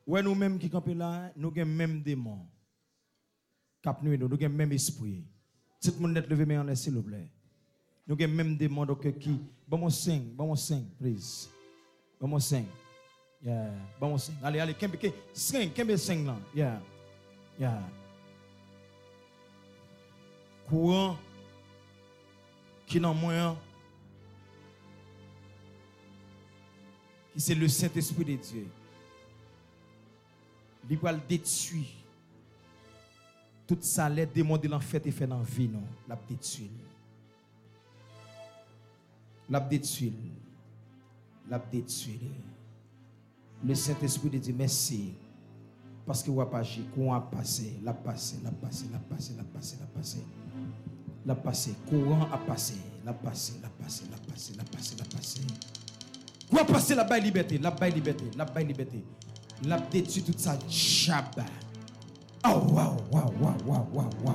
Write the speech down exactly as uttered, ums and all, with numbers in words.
Ouais, nous-mêmes qui campons là, nous avons même démons. Cap nous, nous avons même esprit. Tout le monde est levé, mais en s'il vous plaît. Nous avons même démons donc qui. Bon, on sing, bon, on sing, please. Bon, on sing. Yeah, bon, on sing. Allez, allez, qu'est-ce que sing, qu'est-ce que sing là? Yeah, yeah. Courant qui dans moi, qui c'est le Saint-Esprit de Dieu. Il va le détruire. Tout ça, les démons de l'enfer et fait dans la vie, non? La détruire. La détruire. La détruire. Le Saint-Esprit de Dieu, merci. Parce que vous avez agi, qu'on a passé, la passé, la passé, la passé, la passé, la passé. La passé, courant a passé, la passé, la passé, la passé, la passé, la passé. Vous a passé la baille liberté, la baille liberté, la baille liberté. La détruit toute ça, jab. Oh, wow, wow, wow, wow, wow, wow.